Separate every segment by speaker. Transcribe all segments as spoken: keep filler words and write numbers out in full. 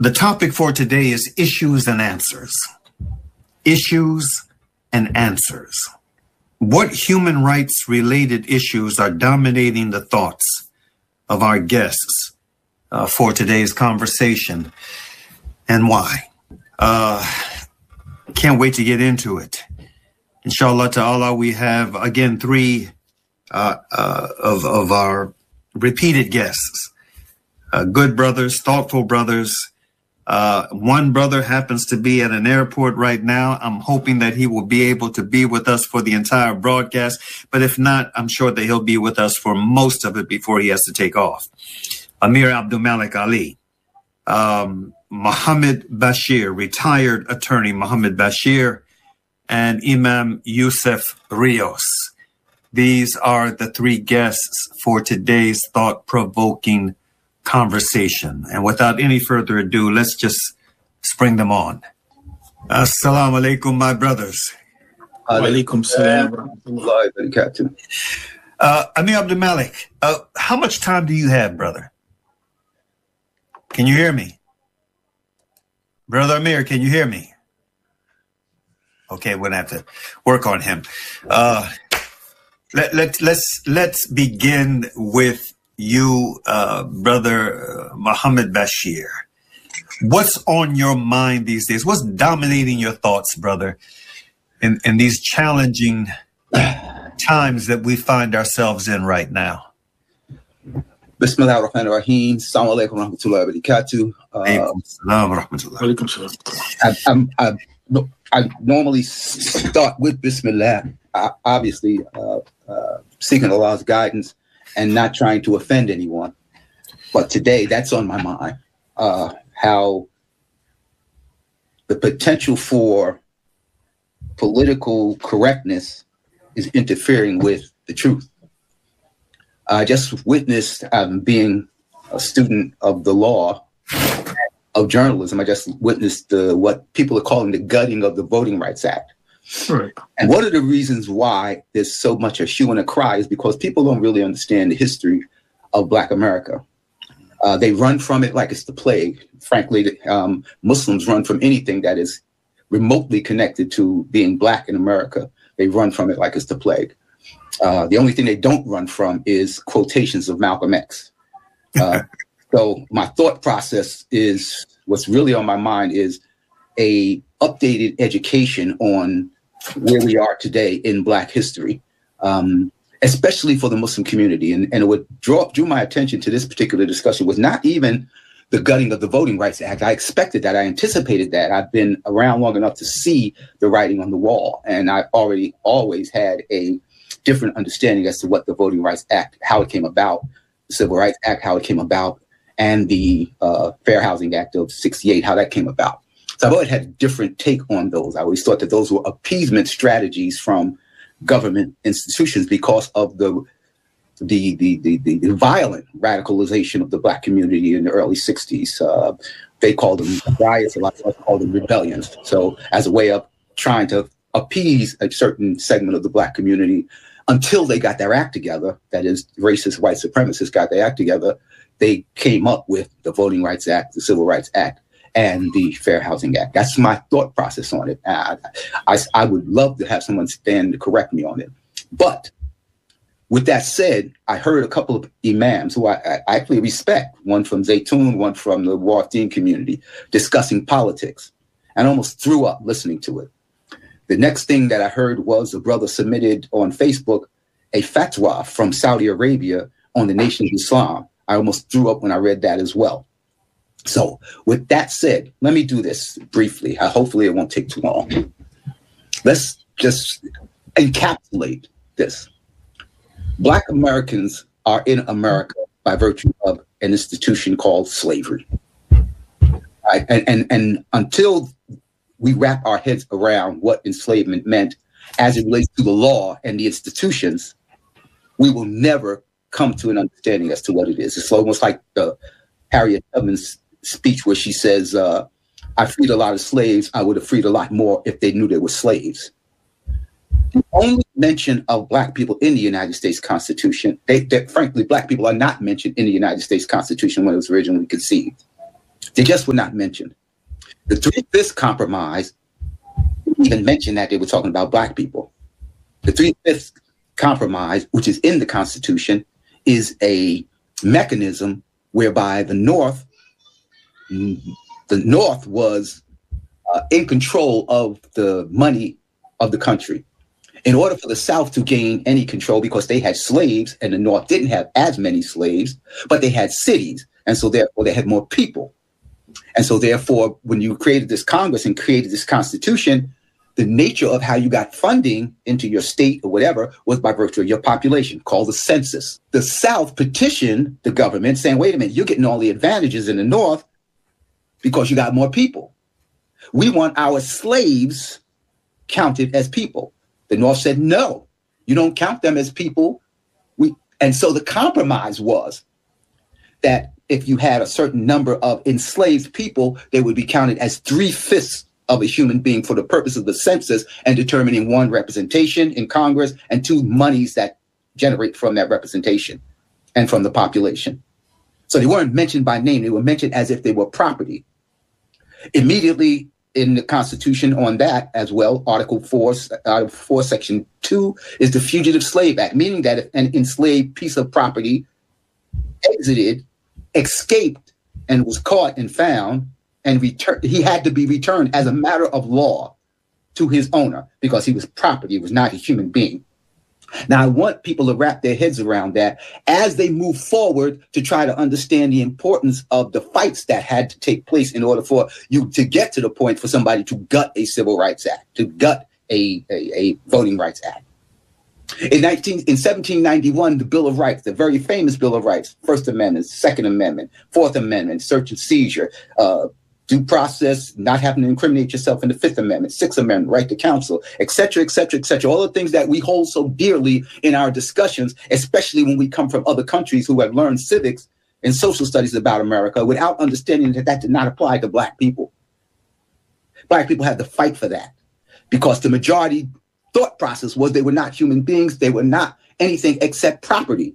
Speaker 1: The topic for today is issues and answers. Issues and answers. What human rights related issues are dominating the thoughts of our guests uh, for today's conversation, and why? Uh, can't wait to get into it. Inshallah ta'ala, we have again three uh, uh, of, of our repeated guests. Uh, good brothers, thoughtful brothers. Uh, one brother happens to be at an airport right now. I'm hoping that he will be able to be with us for the entire broadcast. But if not, I'm sure that he'll be with us for most of it before he has to take off. Amir Abdul Malik Ali, um, Mohammed Bashir, retired attorney Mohammed Bashir, and Imam Yusuf Rios. These are the three guests for today's thought-provoking conversation. And without any further ado, let's just spring them on. Assalamu alaikum, my brothers.
Speaker 2: Alaikum salam.
Speaker 1: Uh, Amir Abdul Malik, uh, how much time do you have, brother? Can you hear me? Brother Amir, can you hear me? Okay, we're gonna have to work on him. Uh, let, let, let's, let's begin with you, uh, brother uh, Mohammed Bashir. What's on your mind these days? What's dominating your thoughts, brother, in, in these challenging times that we find ourselves in right now?
Speaker 3: Bismillah ar-Rahman ar-Rahim. Assalamu alaikum wa rahmatullahi wa barakatuh. I, I normally start with Bismillah, obviously uh, uh, seeking Allah's guidance and not trying to offend anyone. But today, that's on my mind, uh, how the potential for political correctness is interfering with the truth. I just witnessed, um, being a student of the law, of journalism, I just witnessed the, what people are calling the gutting of the Voting Rights Act.
Speaker 2: Right.
Speaker 3: And one of the reasons why there's so much a hue and a cry is because people don't really understand the history of Black America. Uh, they run from it like it's the plague. Frankly, um, Muslims run from anything that is remotely connected to being Black in America. They run from it like it's the plague. Uh, the only thing they don't run from is quotations of Malcolm X. Uh, so my thought process is, what's really on my mind is a updated education on where we are today in Black history, um, especially for the Muslim community. And, and what draw, drew my attention to this particular discussion was not even the gutting of the Voting Rights Act. I expected that. I anticipated that. I've been around long enough to see the writing on the wall. And I already always had a different understanding as to what the Voting Rights Act, how it came about, the Civil Rights Act, how it came about, and the uh, Fair Housing Act of sixty-eight, how that came about. So I've always had a different take on those. I always thought that those were appeasement strategies from government institutions because of the the the the, the violent radicalization of the Black community in the early sixties. Uh, they called them riots, a lot of us called them rebellions. So as a way of trying to appease a certain segment of the Black community until they got their act together, that is, racist white supremacists got their act together, they came up with the Voting Rights Act, the Civil Rights Act, and the Fair Housing Act. That's my thought process on it. I, I, I would love to have someone stand to correct me on it. But with that said, I heard a couple of imams who I, I actually respect, one from Zaytun, one from the Wafdeen community, discussing politics, and almost threw up listening to it. The next thing that I heard was a brother submitted on Facebook a fatwa from Saudi Arabia on the Nation of Islam. I almost threw up when I read that as well. So with that said, let me do this briefly. I, hopefully it won't take too long. Let's just encapsulate this. Black Americans are in America by virtue of an institution called slavery. Right? And, and, and until we wrap our heads around what enslavement meant as it relates to the law and the institutions, we will never come to an understanding as to what it is. It's almost like the Harriet Tubman's speech where she says, uh, I freed a lot of slaves. I would have freed a lot more if they knew they were slaves. The only mention of Black people in the United States Constitution, they, they, frankly, Black people are not mentioned in the United States Constitution when it was originally conceived. They just were not mentioned. The Three-Fifths Compromise didn't even mention that they were talking about black people. The Three-Fifths Compromise, which is in the Constitution, is a mechanism whereby the North, the North was uh, in control of the money of the country. In order for the South to gain any control, because they had slaves and the North didn't have as many slaves, but they had cities. And so therefore they had more people. And so therefore, when you created this Congress and created this Constitution, the nature of how you got funding into your state or whatever was by virtue of your population, called the census. The South petitioned the government saying, wait a minute, you're getting all the advantages in the North because you got more people. We want our slaves counted as people. The North said, no, you don't count them as people. We, and so the compromise was that if you had a certain number of enslaved people, they would be counted as three-fifths of a human being for the purpose of the census and determining, one, representation in Congress, and two, monies that generate from that representation and from the population. So they weren't mentioned by name. They were mentioned as if they were property. Immediately in the Constitution on that as well, Article four, Article four, Section two is the Fugitive Slave Act, meaning that if an enslaved piece of property exited, escaped, and was caught and found, and returned, he had to be returned as a matter of law to his owner because he was property, he was not a human being. Now, I want people to wrap their heads around that as they move forward to try to understand the importance of the fights that had to take place in order for you to get to the point for somebody to gut a Civil Rights Act, to gut a, a, a Voting Rights Act. In, nineteen, in seventeen ninety-one, the Bill of Rights, the very famous Bill of Rights, First Amendment, Second Amendment, Fourth Amendment, search and seizure, uh, due process, not having to incriminate yourself in the Fifth Amendment, Sixth Amendment, right to counsel, et cetera, et cetera, et cetera. All the things that we hold so dearly in our discussions, especially when we come from other countries who have learned civics and social studies about America without understanding that that did not apply to black people. Black people had to fight for that because the majority thought process was they were not human beings. They were not anything except property.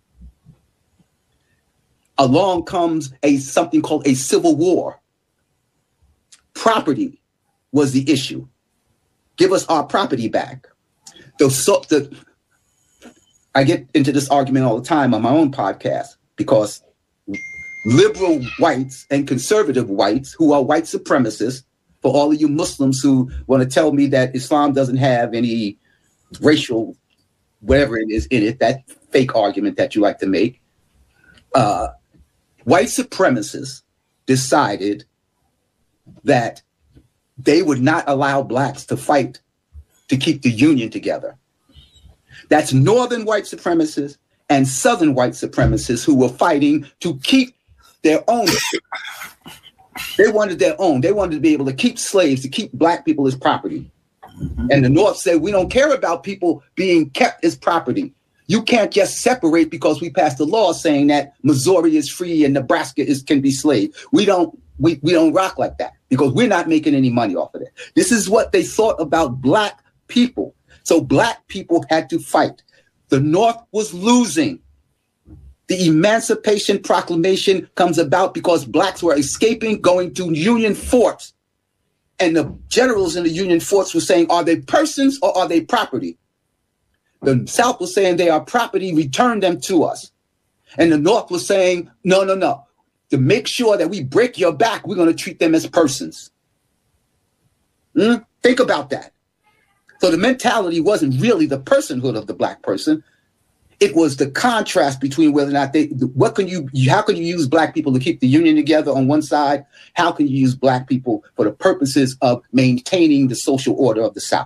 Speaker 3: Along comes a something called a civil war. Property was the issue. Give us our property back. The, so, the, I get into this argument all the time on my own podcast because liberal whites and conservative whites who are white supremacists, for all of you Muslims who want to tell me that Islam doesn't have any racial, whatever it is in it, that fake argument that you like to make, uh, white supremacists decided that they would not allow blacks to fight to keep the Union together. That's northern white supremacists and southern white supremacists who were fighting to keep their own. They wanted their own. They wanted to be able to keep slaves, to keep black people as property. Mm-hmm. And the North said, we don't care about people being kept as property. You can't just separate because we passed a law saying that Missouri is free and Nebraska is can be slave. We don't we, we don't rock like that because we're not making any money off of it. This is what they thought about black people. So black people had to fight. The North was losing. The Emancipation Proclamation comes about because blacks were escaping, going to Union forts. And the generals in the Union forts were saying, are they persons or are they property? The South was saying they are property, return them to us. And the North was saying, no, no, no. To make sure that we break your back, we're going to treat them as persons. Mm? Think about that. So the mentality wasn't really the personhood of the black person. It was the contrast between whether or not they, what can you, how can you use black people to keep the Union together on one side? How can you use black people for the purposes of maintaining the social order of the South?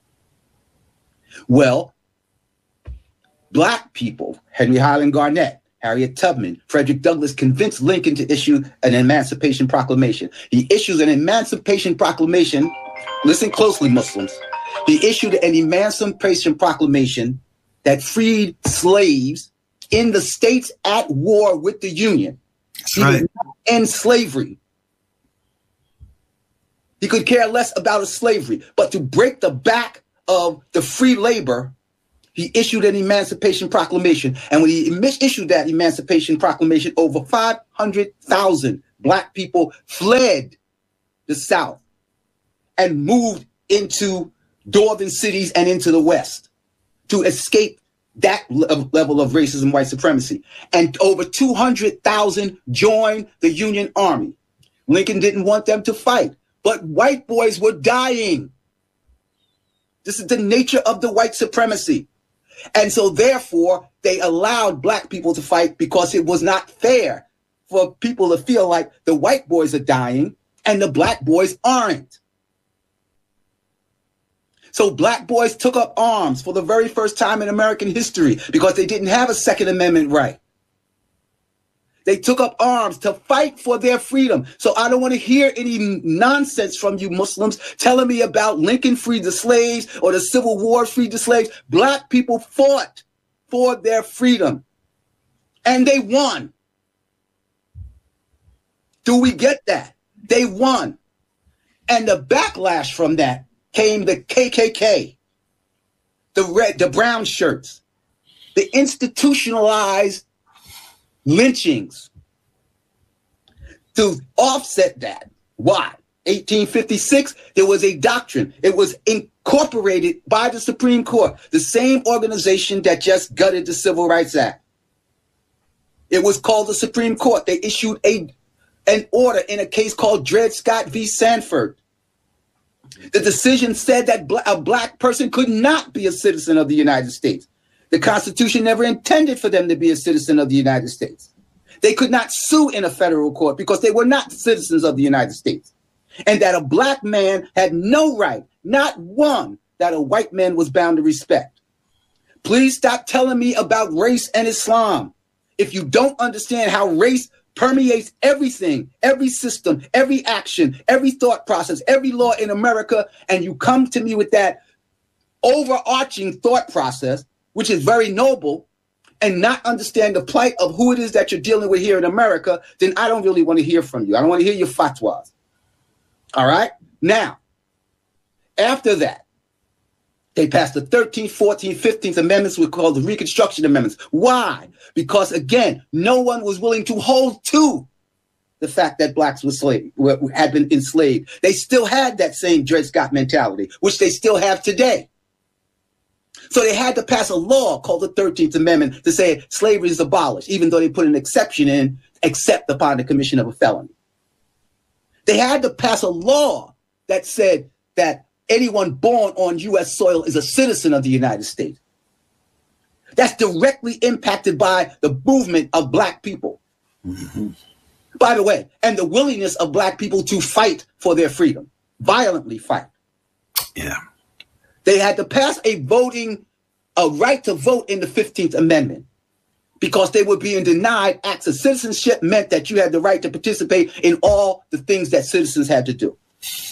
Speaker 3: Well, black people, Henry Highland Garnett, Harriet Tubman, Frederick Douglass convinced Lincoln to issue an Emancipation Proclamation. He issues an Emancipation Proclamation. Listen closely, Muslims. He issued an Emancipation Proclamation that freed slaves in the states at war with the Union.
Speaker 1: That's
Speaker 3: he
Speaker 1: right.
Speaker 3: would not end slavery. He could care less about a slavery, but to break the back of the free labor, he issued an Emancipation Proclamation. And when he issued that Emancipation Proclamation, over five hundred thousand black people fled the South and moved into northern cities and into the West to escape that level of racism, white supremacy. And over two hundred thousand joined the Union Army. Lincoln didn't want them to fight, but white boys were dying. This is the nature of the white supremacy. And so therefore, they allowed black people to fight because it was not fair for people to feel like the white boys are dying and the black boys aren't. So black boys took up arms for the very first time in American history because they didn't have a Second Amendment right. They took up arms to fight for their freedom. So I don't want to hear any nonsense from you Muslims telling me about Lincoln freed the slaves or the Civil War freed the slaves. Black people fought for their freedom and they won. Do we get that? They won. And the backlash from that came the K K K, the red, the brown shirts, the institutionalized lynchings to offset that. Why? eighteen fifty-six, there was a doctrine. It was incorporated by the Supreme Court, the same organization that just gutted the Civil Rights Act. It was called the Supreme Court. They issued a, an order in a case called Dred Scott v. Sanford. The decision said that a black person could not be a citizen of the United States. The Constitution never intended for them to be a citizen of the United States. They could not sue in a federal court because they were not citizens of the United States. And that a black man had no right, not one, that a white man was bound to respect. Please stop telling me about race and Islam. If you don't understand how race permeates everything, every system, every action, every thought process, every law in America, and you come to me with that overarching thought process, which is very noble, and not understand the plight of who it is that you're dealing with here in America, then I don't really want to hear from you. I don't want to hear your fatwas. All right? Now, after that, they passed the thirteenth, fourteenth, fifteenth Amendments, which were called the Reconstruction Amendments. Why? Because, again, no one was willing to hold to the fact that blacks were slave, were, had been enslaved. They still had that same Dred Scott mentality, which they still have today. So they had to pass a law called the thirteenth Amendment to say slavery is abolished, even though they put an exception in, except upon the commission of a felony. They had to pass a law that said that anyone born on U S soil is a citizen of the United States. That's directly impacted by the movement of black people. Mm-hmm. By the way, and the willingness of black people to fight for their freedom, violently fight.
Speaker 1: Yeah.
Speaker 3: They had to pass a voting, a right to vote in the fifteenth Amendment because they were being denied acts of citizenship meant that you had the right to participate in all the things that citizens had to do.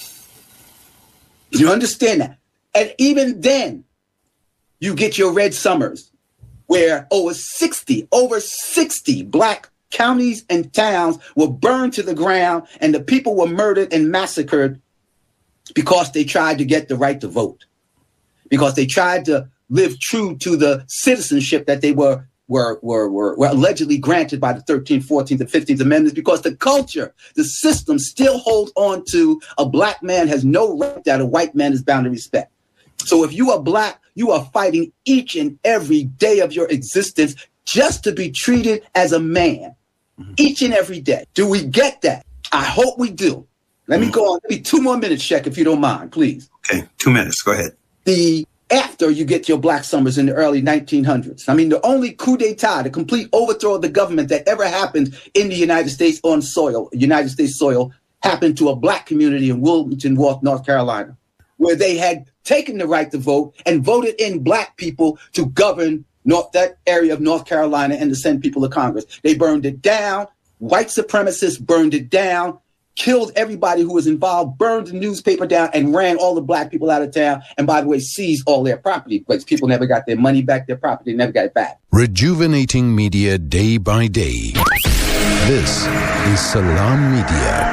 Speaker 3: You understand that? And even then, you get your Red Summers, where over sixty, over sixty black counties and towns were burned to the ground and the people were murdered and massacred because they tried to get the right to vote, because they tried to live true to the citizenship that they were were were were, were allegedly granted by the thirteenth, fourteenth, and fifteenth Amendments, because the culture, the system still holds on to a black man has no right that a white man is bound to respect. So if you are black, you are fighting each and every day of your existence just to be treated as a man, mm-hmm. each and every day. Do we get that? I hope we do. Let mm-hmm. me go on. Maybe two more minutes, Sheck, if you don't mind, please.
Speaker 1: Okay, two minutes. Go ahead.
Speaker 3: The after you get your black summers in the early nineteen hundreds. I mean, the only coup d'etat, the complete overthrow of the government that ever happened in the United States on soil, United States soil, happened to a black community in Wilmington, North Carolina, where they had taken the right to vote and voted in black people to govern North, that area of North Carolina and to send people to Congress. They burned it down. White supremacists burned it down, killed everybody who was involved, burned the newspaper down, and ran all the black people out of town. And by the way, seized all their property, because people never got their money back, their property never got it back.
Speaker 4: Rejuvenating media day by day. This is Salam Media.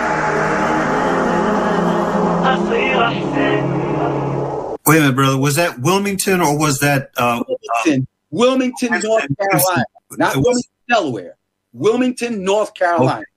Speaker 1: Wait a minute, brother. Was that Wilmington or was that uh,
Speaker 3: Wilmington, Wilmington, North Carolina, not Wilmington, Delaware? Wilmington, North Carolina.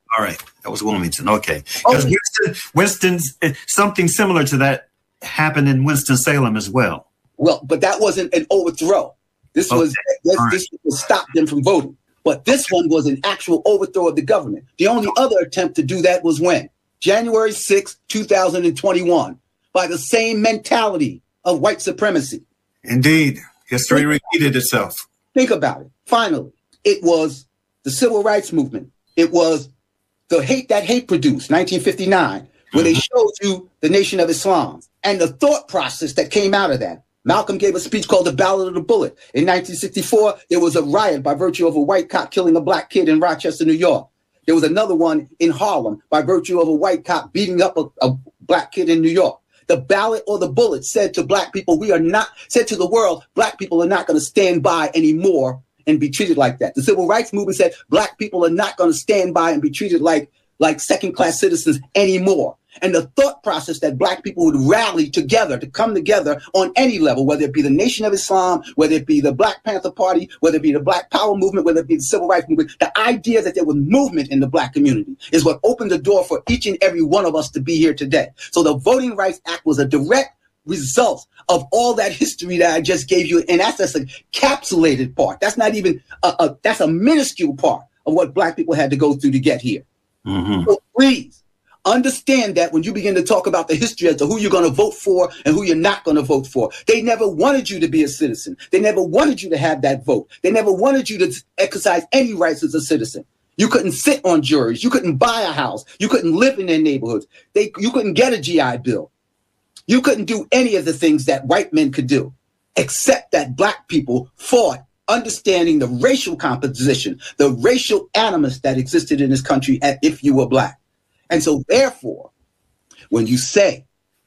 Speaker 1: All right. That was Wilmington. Okay. Because
Speaker 3: Okay.
Speaker 1: Winston, Winston's, something similar to that happened in Winston-Salem as well.
Speaker 3: Well, but that wasn't an overthrow. This was
Speaker 1: Okay.
Speaker 3: this,
Speaker 1: All
Speaker 3: this was stop them from voting. But this one was an actual overthrow of the government. The only other attempt to do that was when? January sixth, two thousand twenty-one, by the same mentality of white supremacy.
Speaker 1: Indeed. History repeated itself.
Speaker 3: Think about it. Finally, it was the civil rights movement. It was the hate that hate produced, nineteen fifty-nine, where they showed you the Nation of Islam and the thought process that came out of that. Malcolm gave a speech called the Ballad of the Bullet. In nineteen sixty-four, there was a riot by virtue of a white cop killing a black kid in Rochester, New York. There was another one in Harlem by virtue of a white cop beating up a, a black kid in New York. The ballot or the bullet said to black people, we are not, said to the world, black people are not going to stand by anymore and be treated like that. The civil rights movement said black people are not going to stand by and be treated like, like second-class citizens anymore. And the thought process that black people would rally together, to come together on any level, whether it be the Nation of Islam, whether it be the Black Panther Party, whether it be the Black Power movement, whether it be the Civil Rights movement, the idea that there was movement in the black community is what opened the door for each and every one of us to be here today. So the Voting Rights Act was a direct result of all that history that I just gave you. And that's, that's a capsulated part. That's not even, a, a, that's a minuscule part of what black people had to go through to get here. Mm-hmm. So please, understand that when you begin to talk about the history as to who you're going to vote for and who you're not going to vote for. They never wanted you to be a citizen. They never wanted you to have that vote. They never wanted you to exercise any rights as a citizen. You couldn't sit on juries. You couldn't buy a house. You couldn't live in their neighborhoods. They, you couldn't get a G I Bill. You couldn't do any of the things that white men could do, except that black people fought, understanding the racial composition, the racial animus that existed in this country if you were black. And so, therefore, when you say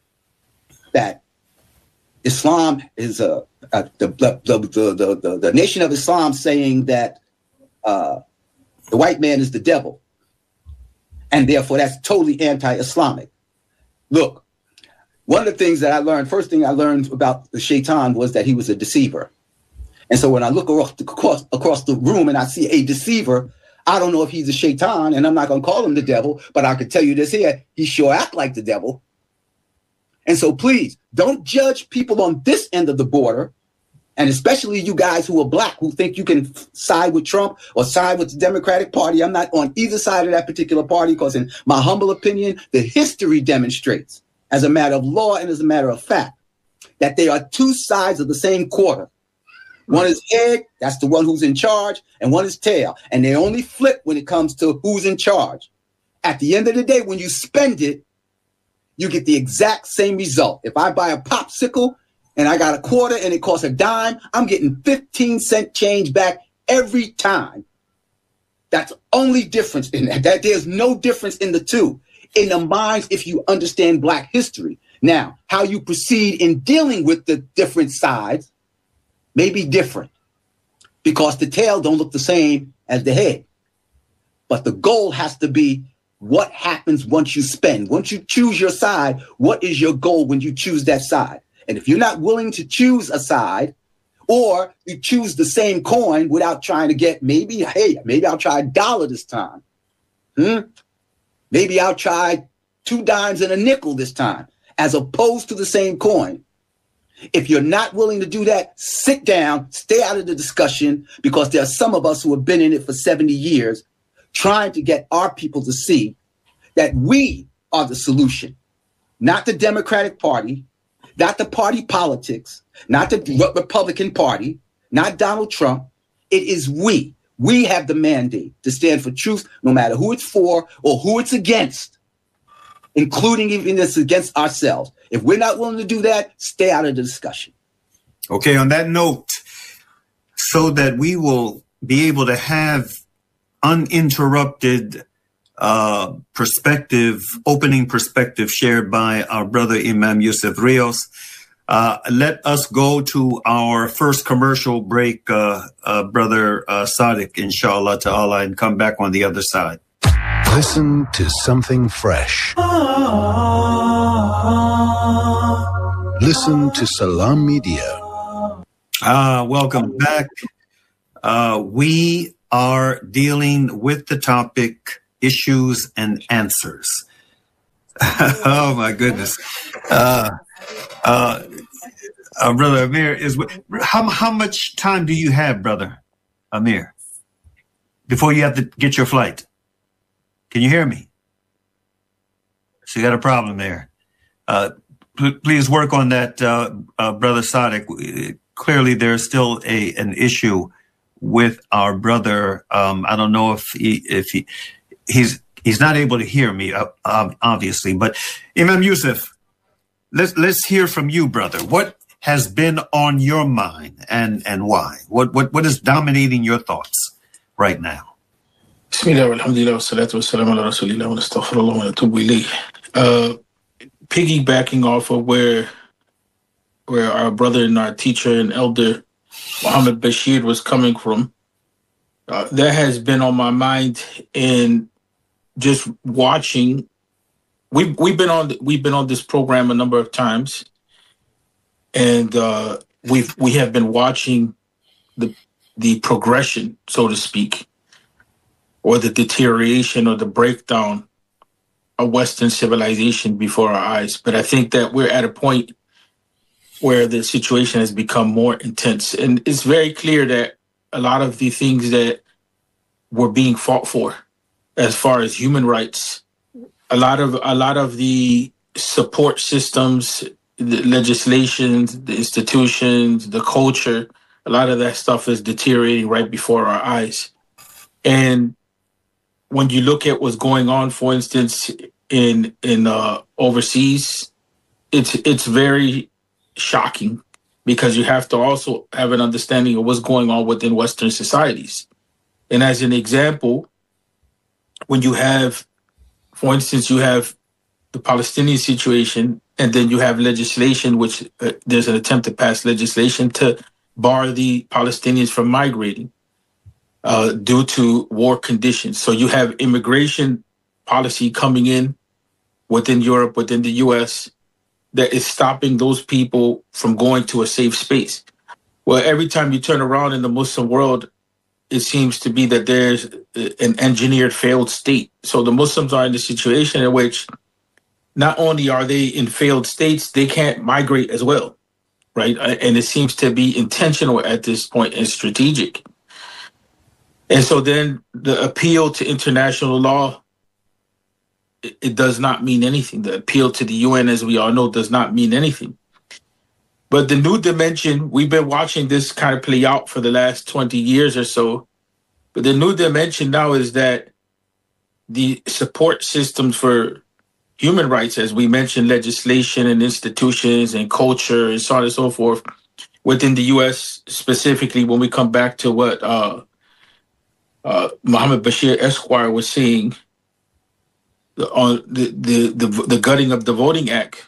Speaker 3: that Islam is a, a the, the, the, the, the, the Nation of Islam saying that uh, the white man is the devil, and therefore that's totally anti-Islamic. Look, one of the things that I learned, first thing I learned about the Shaitan was that he was a deceiver. And so when I look across, across the room and I see a deceiver, I don't know if he's a shaitan, and I'm not going to call him the devil, but I can tell you this here, he sure act like the devil. And so please, don't judge people on this end of the border, and especially you guys who are black, who think you can side with Trump or side with the Democratic Party. I'm not on either side of that particular party because in my humble opinion, the history demonstrates, as a matter of law and as a matter of fact, that they are two sides of the same quarter. One is head, that's the one who's in charge, and one is tail. And they only flip when it comes to who's in charge. At the end of the day, when you spend it, you get the exact same result. If I buy a popsicle and I got a quarter and it costs a dime, I'm getting fifteen cent change back every time. That's the only difference in that. that. There's no difference in the two. In the minds, if you understand black history. Now, how you proceed in dealing with the different sides may be different because the tail don't look the same as the head. But the goal has to be what happens once you spend. Once you choose your side, what is your goal when you choose that side? And if you're not willing to choose a side, or you choose the same coin without trying to get maybe, hey, maybe I'll try a dollar this time. Hmm? Maybe I'll try two dimes and a nickel this time, as opposed to the same coin. If you're not willing to do that, sit down, stay out of the discussion, because there are some of us who have been in it for seventy years trying to get our people to see that we are the solution, not the Democratic Party, not the party politics, not the Republican Party, not Donald Trump. It is we. We have the mandate to stand for truth, no matter who it's for or who it's against, including even this against ourselves. If we're not willing to do that, stay out of the discussion.
Speaker 1: Okay, on that note, so that we will be able to have uninterrupted uh, perspective, opening perspective shared by our brother Imam Yusuf Rios, uh, let us go to our first commercial break, uh, uh, brother uh, Sadiq, inshallah ta'ala, and come back on the other side.
Speaker 4: Listen to something fresh. Listen to Salam Media.
Speaker 1: Ah, welcome back. Uh, we are dealing with the topic issues, and answers. Oh my goodness. Uh, uh, uh, Brother Amir, is how, how much time do you have, Brother Amir, before you have to get your flight? Can you hear me? So you got a problem there. Uh, p- please work on that, uh, uh, Brother Sadiq. Clearly, there's still a an issue with our brother. Um, I don't know if he if he he's he's not able to hear me, uh, obviously. But Imam Yusuf, let's let's hear from you, brother. What has been on your mind, and and why? What what what is dominating your thoughts right now?
Speaker 2: Bismillah, alhamdulillah, wassalatu wassalamu ala rasulillah, wa astaghfirullah wa atubu ilayh. Uh, piggybacking off of where where our brother and our teacher and elder Muhammad Bashir was coming from, uh, that has been on my mind. In just watching, we've we've been on we've been on this program a number of times, and uh, we've we have been watching the the progression, so to speak, or the deterioration or the breakdown of Western civilization before our eyes. But I think that we're at a point where the situation has become more intense. And it's very clear that a lot of the things that were being fought for as far as human rights, a lot of a lot of the support systems, the legislations, the institutions, the culture, a lot of that stuff is deteriorating right before our eyes. And when you look at what's going on, for instance, in in uh, overseas, it's it's very shocking, because you have to also have an understanding of what's going on within Western societies. And as an example, when you have, for instance, you have the Palestinian situation, and then you have legislation, which uh, there's an attempt to pass legislation to bar the Palestinians from migrating uh, due to war conditions. So you have immigration policy coming in within Europe, within the U S, that is stopping those people from going to a safe space. Well, every time you turn around in the Muslim world, it seems to be that there's an engineered failed state. So the Muslims are in the situation in which not only are they in failed states, they can't migrate as well, right? And it seems to be intentional at this point and strategic. And so then the appeal to international law, it does not mean anything. The appeal to the U N, as we all know, does not mean anything. But the new dimension, we've been watching this kind of play out for the last twenty years or so. But the new dimension now is that the support systems for human rights, as we mentioned, legislation and institutions and culture and so on and so forth, within the U S specifically, when we come back to what uh, uh, Muhammad Bashir Esquire was saying, on the, the, the, the gutting of the Voting Act,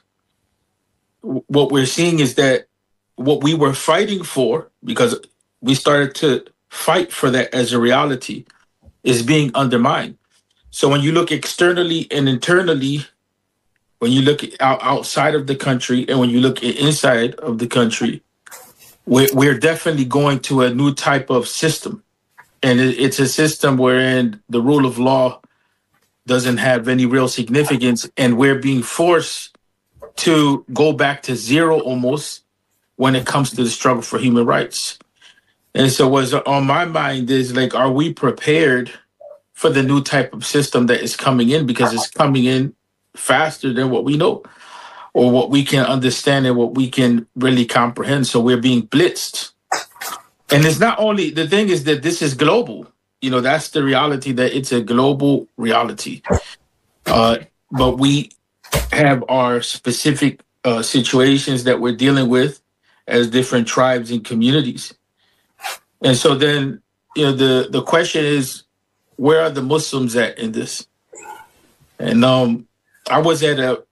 Speaker 2: what we're seeing is that what we were fighting for, because we started to fight for that as a reality, is being undermined. So when you look externally and internally, when you look out, outside of the country and when you look inside of the country, we're, we're definitely going to a new type of system. And it, it's a system wherein the rule of law doesn't have any real significance, and we're being forced to go back to zero almost when it comes to the struggle for human rights. And so what's on my mind is, like, are we prepared for the new type of system that is coming in? Because it's coming in faster than what we know or what we can understand and what we can really comprehend. So we're being blitzed. And it's not only, the thing is that this is global. You know, that's the reality, that it's a global reality. Uh, but we have our specific uh, situations that we're dealing with as different tribes and communities. And so then, you know, the, the question is, where are the Muslims at in this? And um, I was at a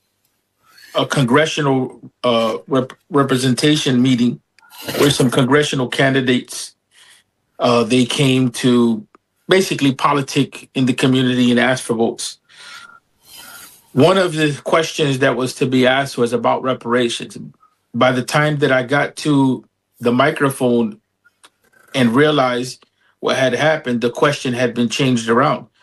Speaker 2: a congressional uh, rep- representation meeting where some congressional candidates, Uh, they came to basically politic in the community and ask for votes. One of the questions that was to be asked was about reparations. By the time that I got to the microphone and realized what had happened, the question had been changed around.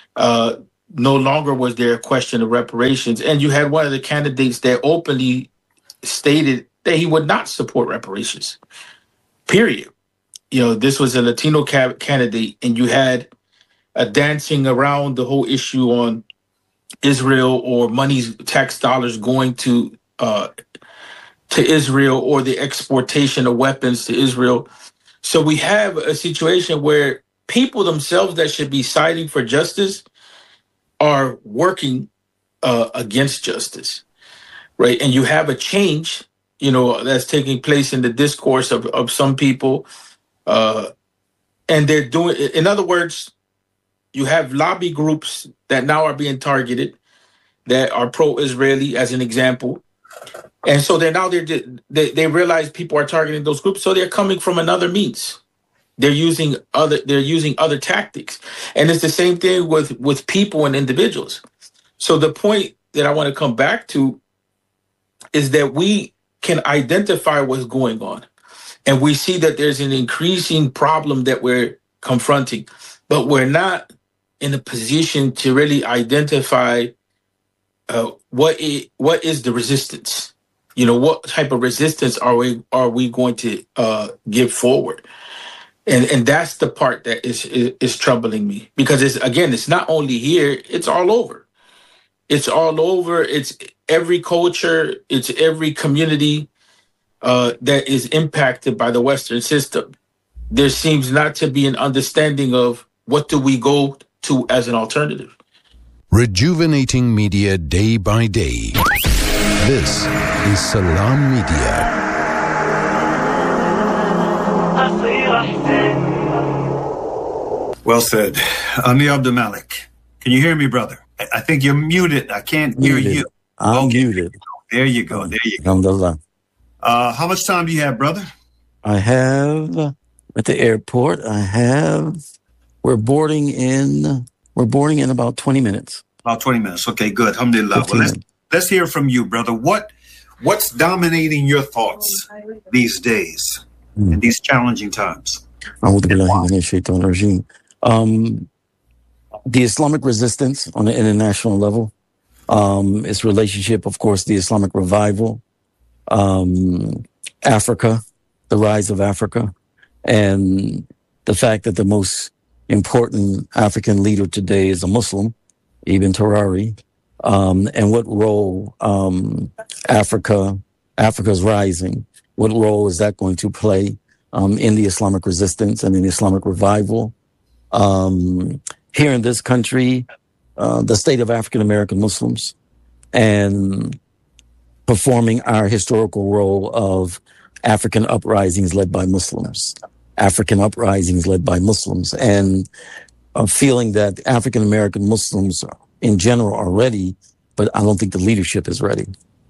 Speaker 2: Uh, no longer was there a question of reparations. And you had one of the candidates that openly stated that he would not support reparations, period. You know, this was a Latino ca- candidate, and you had a dancing around the whole issue on Israel or money, tax dollars going to uh, to Israel or the exportation of weapons to Israel. So we have a situation where people themselves that should be fighting for justice are working uh, against justice, right? And you have a change, you know, that's taking place in the discourse of, of some people. Uh, and they're doing, in other words, you have lobby groups that now are being targeted that are pro-Israeli, as an example. And so they're now, they're, they they realize people are targeting those groups. So they're coming from another means. They're using other, they're using other tactics. And it's the same thing with, with people and individuals. So the point that I want to come back to is that we can identify what's going on. And we see that there's an increasing problem that we're confronting, but we're not in a position to really identify uh, what is, what is the resistance. You know, what type of resistance are we are we going to uh, give forward? And and that's the part that is, is is troubling me, because it's, again, it's not only here, it's all over. It's all over. It's every culture. It's every community uh, that is impacted by the Western system. There seems not to be an understanding of what do we go to as an alternative.
Speaker 4: Rejuvenating media day by day. This is Salam Media.
Speaker 1: Well said. Amir Abdul Malik. Can you hear me, brother? I, I think you're muted. I can't hear
Speaker 5: Muted.
Speaker 1: you.
Speaker 5: I'm
Speaker 1: Okay.
Speaker 5: muted.
Speaker 1: There you go. There you go.
Speaker 5: Alhamdulillah.
Speaker 1: Uh, how much time do you have, brother?
Speaker 5: I have at the airport. I have. We're boarding in. We're boarding in about twenty minutes.
Speaker 1: About twenty minutes. Okay, good. Alhamdulillah. Well,
Speaker 5: fifteen
Speaker 1: let's,
Speaker 5: minutes.
Speaker 1: let's hear from you, brother. What What's dominating your thoughts these days
Speaker 5: Hmm.
Speaker 1: in these challenging times?
Speaker 5: A'udhu billahi minash shaitanir rajim. Um, the Islamic resistance on the international level, um, its relationship, of course, the Islamic revival, um, Africa, the rise of Africa, and the fact that the most important African leader today is a Muslim, Ibn Tarari, um, and what role um, Africa, Africa's rising, what role is that going to play um, in the Islamic resistance and in the Islamic revival? Um, here in this country, uh, the state of African American Muslims, and performing our historical role of African uprisings led by Muslims, African uprisings led by Muslims, and a feeling that African American Muslims in general are ready, but I don't think the leadership is ready.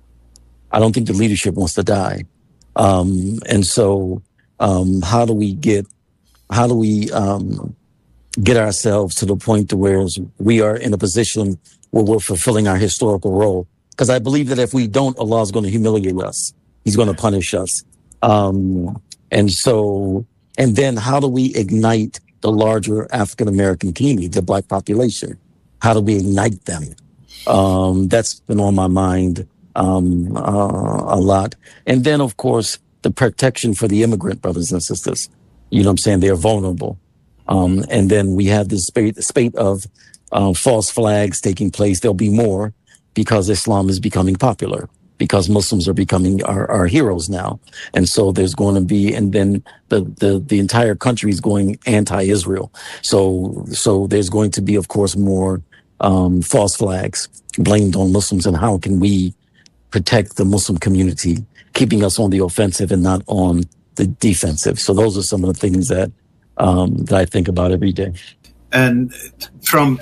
Speaker 5: I don't think the leadership wants to die. Um, and so um, how do we get, how do we um, get ourselves to the point to where we are in a position where we're fulfilling our historical role? Because I believe that if we don't, Allah is going to humiliate us. He's going to punish us. Um, and so, and then how do we ignite the larger African-American community, the Black population? How do we ignite them? Um, that's been on my mind um, uh, a lot. And then, of course, the protection for the immigrant brothers and sisters. You know what I'm saying? They're vulnerable. Um, and then we have this spate, spate of uh, false flags taking place. There'll be more because Islam is becoming popular, because Muslims are becoming our, our heroes now. And so there's going to be, and then the, the, the entire country is going anti-Israel. So, so there's going to be, of course, more um, false flags blamed on Muslims. And how can we protect the Muslim community, keeping us on the offensive and not on the defensive? So those are some of the things that, um, that I think about every day.
Speaker 1: And from,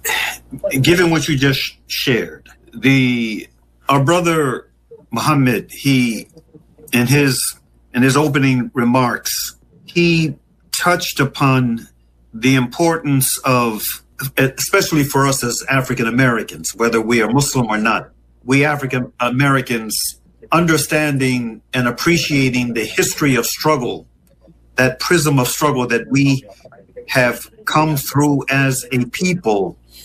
Speaker 1: given what you just shared, the our brother Muhammad, he in his in his opening remarks, he touched upon the importance of, especially for us as African Americans, whether we are Muslim or not, we African Americans understanding and appreciating the history of struggle, that prism of struggle that we have come through as a people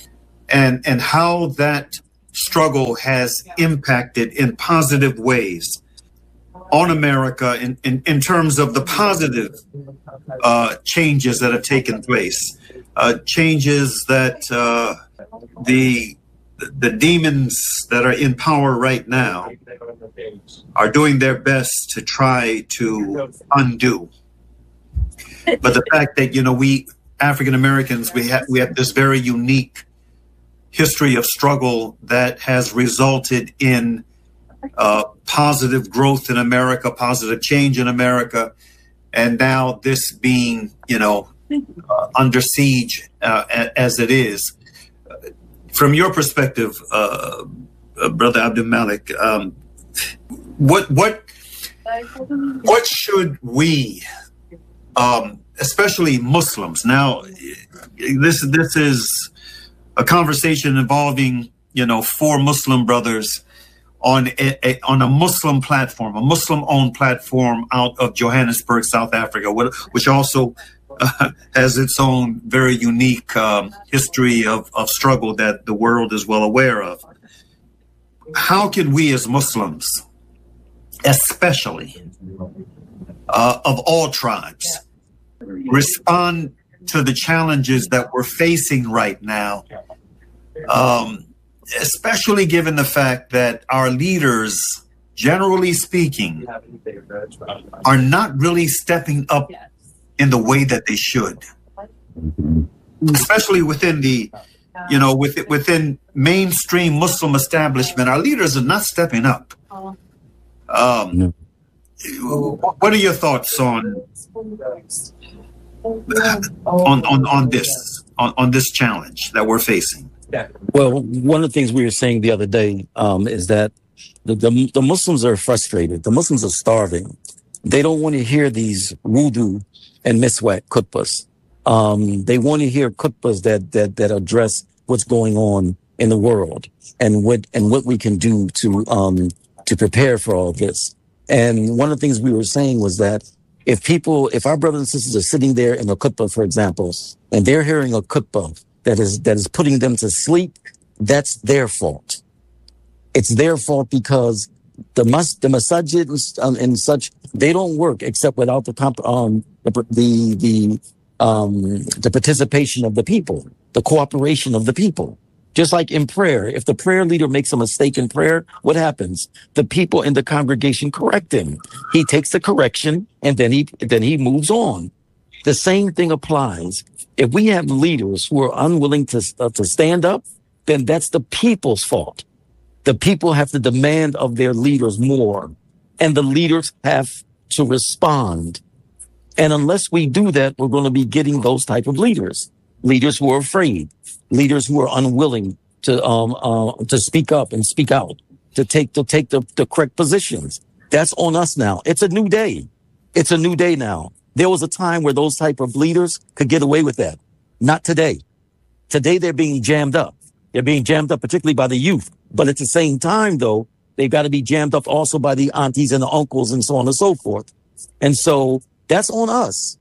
Speaker 1: and and how that struggle has impacted in positive ways on America in, in, in terms of the positive uh, changes that have taken place, uh, changes that uh, the the demons that are in power right now are doing their best to try to undo. But the fact that, you know, we African Americans, we have we have this very unique history of struggle that has resulted in uh, positive growth in America, positive change in America, and now this being, you know, uh, under siege uh, as it is. From your perspective, uh, uh, Brother Abdul Malik, um, what what what should we, um, especially Muslims, now this this is a conversation involving, you know, four Muslim brothers on a, a on a Muslim platform, a Muslim-owned platform out of Johannesburg, South Africa, which also Uh, has its own very unique um, history of, of struggle that the world is well aware of. How can we as Muslims, especially uh, of all tribes, respond to the challenges that we're facing right now, um, especially given the fact that our leaders, generally speaking, are not really stepping up in the way that they should, especially within the, you know, with, within mainstream Muslim establishment, our leaders are not stepping up. Um, no. What are your thoughts on on on, on this on, on this challenge that we're facing?
Speaker 5: Well, one of the things we were saying the other day um, is that the, the the Muslims are frustrated. The Muslims are starving. They don't want to hear these wudu and miswak khutbahs. Um, they want to hear khutbahs that, that, that address what's going on in the world and what, and what we can do to, um, to prepare for all this. And one of the things we were saying was that if people, if our brothers and sisters are sitting there in a khutbah, for example, and they're hearing a khutbah that is, that is putting them to sleep, that's their fault. It's their fault because the mas, the masajid um, and such, they don't work except without the comp, um, the, the, the, um, the participation of the people, the cooperation of the people. Just like in prayer, if the prayer leader makes a mistake in prayer, what happens? The people in the congregation correct him. He takes the correction and then he, then he moves on. The same thing applies. If we have leaders who are unwilling to, uh, to stand up, then that's the people's fault. The people have to demand of their leaders more, and the leaders have to respond. And unless we do that, we're going to be getting those type of leaders, leaders who are afraid, leaders who are unwilling to um uh, to speak up and speak out, to take to take the, the correct positions. That's on us now. It's a new day. It's a new day now. There was a time where those type of leaders could get away with that. Not today. Today they're being jammed up. They're being jammed up, particularly by the youth. But at the same time, though, they've got to be jammed up also by the aunties and the uncles and so on and so forth. And so that's on us.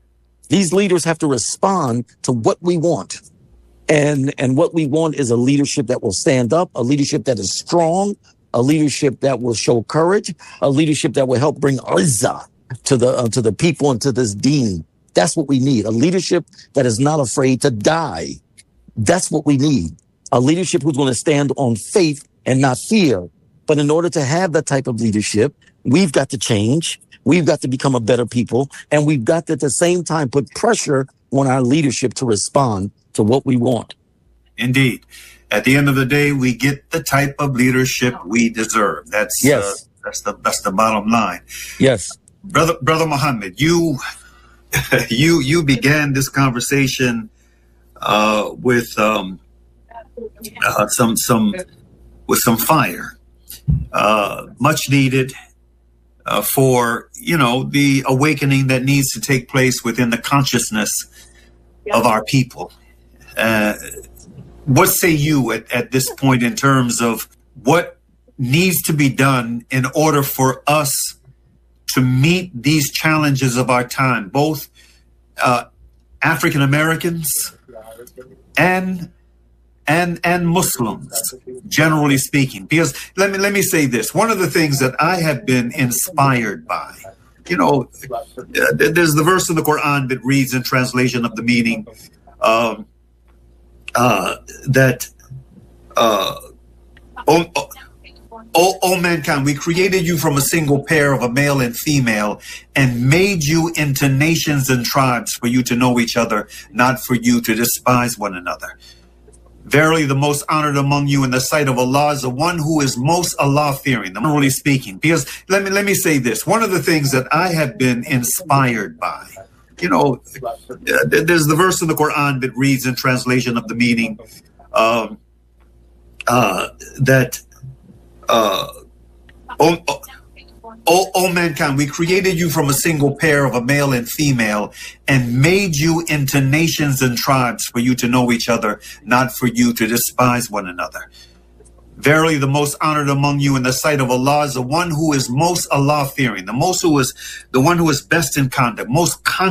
Speaker 5: These leaders have to respond to what we want. And, and what we want is a leadership that will stand up, a leadership that is strong, a leadership that will show courage, a leadership that will help bring izzah to the, uh, to the people and to this deen. That's what we need. A leadership that is not afraid to die. That's what we need. A leadership who's going to stand on faith and not fear. But in order to have that type of leadership, we've got to change. We've got to become a better people. And we've got to, at the same time, put pressure on our leadership to respond to what we want.
Speaker 1: Indeed. At the end of the day, we get the type of leadership we deserve. That's
Speaker 5: yes.
Speaker 1: Uh, that's the that's the bottom line.
Speaker 5: Yes.
Speaker 1: Brother Brother Muhammad, you you you began this conversation uh, with um, uh, some some with some fire, uh, much needed uh, for you know the awakening that needs to take place within the consciousness of our people. Uh, what say you at, at this point in terms of what needs to be done in order for us to meet these challenges of our time, both uh, African Americans and and and Muslims, generally speaking. Because let me let me say this: one of the things that I have been inspired by, you know, there's the verse in the Quran that reads in translation of the meaning um, uh, that. Uh, oh, oh, O, o mankind, we created you from a single pair of a male and female and made you into nations and tribes for you to know each other, not for you to despise one another. Verily, the most honored among you in the sight of Allah is the one who is most Allah-fearing, generally speaking. Because let me let me say this. One of the things that I have been inspired by, you know, there's the verse in the Quran that reads in translation of the meaning um, uh, that Uh, oh, oh, oh, oh mankind, we created you from a single pair of a male and female and made you into nations and tribes for you to know each other, not for you to despise one another. Verily, the most honored among you in the sight of Allah is the one who is most Allah-fearing, the most who is the one who is best in conduct, most con